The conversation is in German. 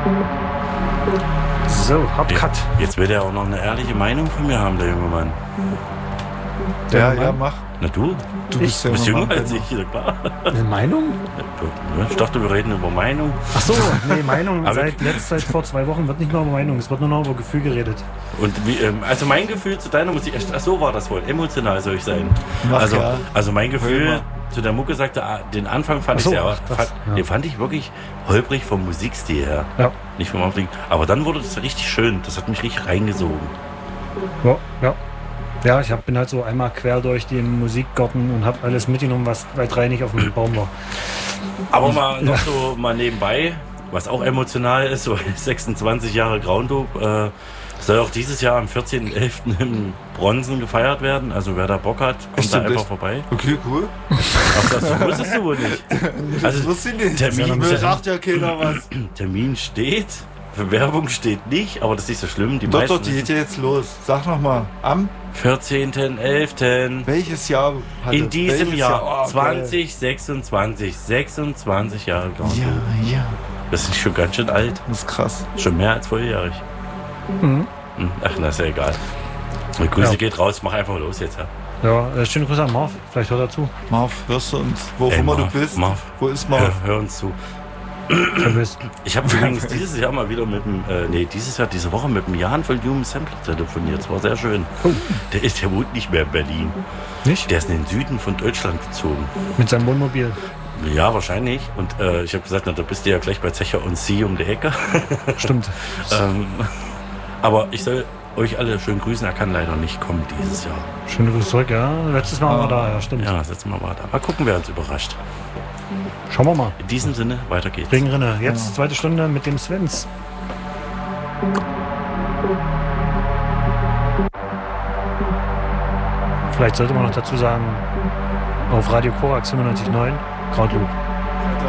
So, Hauptcut. Jetzt will er auch noch eine ehrliche Meinung von mir haben, der junge Mann. Ja, mach. Na du? Du bist ja jünger als ich, ja klar. Eine Meinung? Ich dachte, wir reden über Meinung. Ach so, nee, Meinung. Aber seit vor 2 Wochen wird nicht mehr über Meinung, es wird nur noch über Gefühl geredet. Und also mein Gefühl zu deiner Musik, ach so war das wohl, emotional soll ich sein. Also mein Gefühl zu der Mucke sagte, den Anfang fand den fand ich wirklich holprig vom Musikstil her. Ja. Nicht vom Auflegen. Aber dann wurde das richtig schön, das hat mich richtig reingesogen. Ja. Ja, ich bin halt so einmal quer durch den Musikgarten und habe alles mitgenommen, was weit rein nicht auf dem Baum war. Aber mal nebenbei, was auch emotional ist, so 26 Jahre Groundhoop, soll auch dieses Jahr am 14.11. in Bronzen gefeiert werden. Also wer da Bock hat, kommt da einfach vorbei. Okay, cool. Ach, das wusstest du wohl nicht. Also, das wusste ich nicht. Termin, mir sagt ja keiner was. Termin steht, Werbung steht nicht, aber das ist nicht so schlimm. Die Doch, die geht ja jetzt los. Sag nochmal, am 14.11. Welches Jahr? In diesem Jahr, Oh, 2026, 26 Jahre Groundhoop. Ja. Das ist schon ganz schön alt. Das ist krass. Schon mehr als volljährig. Mhm. Ach, na, ist ja egal. Die Grüße geht raus, mach einfach los jetzt. Ja, schöne Grüße an Marv, vielleicht hört er zu. Marv, hörst du uns? Wo auch immer du bist? Marv. Wo ist Marv? Hör uns zu. Ich habe übrigens dieses Jahr mal wieder diese Woche mit dem Jan von Human Sampler telefoniert. Das war sehr schön. Oh. Der wohnt nicht mehr in Berlin. Nicht? Der ist in den Süden von Deutschland gezogen. Mit seinem Wohnmobil. Ja, wahrscheinlich. Und ich habe gesagt, da bist du ja gleich bei Zecher und Sie um die Ecke. Stimmt. Aber ich soll euch alle schön grüßen. Er kann leider nicht kommen dieses Jahr. Schöne Grüße zurück, ja. Letztes Mal war da, ja, stimmt. Ja, letztes Mal war da. Mal gucken, wer uns überrascht. Schauen wir mal. In diesem Sinne, weiter geht's. Regenrinne. Jetzt zweite Stunde mit dem Svens. Vielleicht sollte man noch dazu sagen, auf Radio Korax 95.9 Groundhoop.